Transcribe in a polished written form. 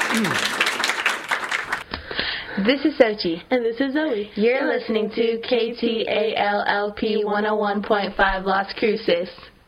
This is Sochi. And this is Zoe. You're listening to KTALLP 101.5 Las Cruces.